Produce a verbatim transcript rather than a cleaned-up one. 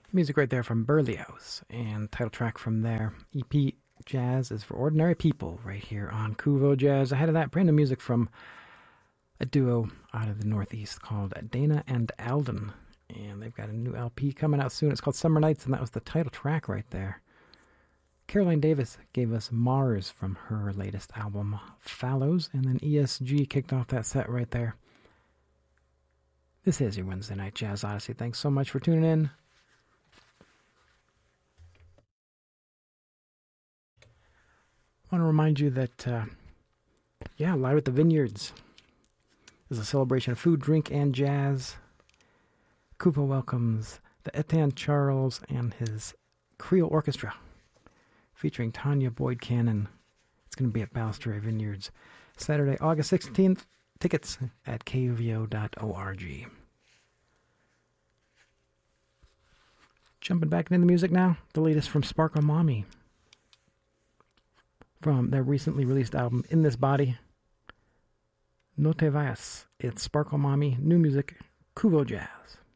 Music right there from Berlioz, and title track from their E P Jazz is for Ordinary People right here on Kuvo Jazz. Ahead of that, brand new music from a duo out of the Northeast called Dana and Alden, and they've got a new L P coming out soon. It's called Summer Nights, and that was the title track right there. Caroline Davis gave us Mars from her latest album, Fallows, and then E S G kicked off that set right there. This is your Wednesday Night Jazz Odyssey. Thanks so much for tuning in. I want to remind you that, uh, yeah, Live at the Vineyards is a celebration of food, drink, and jazz. Kuvo welcomes the Etienne Charles and his Creole Orchestra, featuring Tanya Boyd Cannon. It's going to be at Balustrade Vineyards, Saturday, August sixteenth. Tickets at k v o dot org. Jumping back into the music now, the latest from Sparkle Mommy, from their recently released album, In This Body. No te vayas. It's Sparkle Mommy, new music, Kuvo Jazz.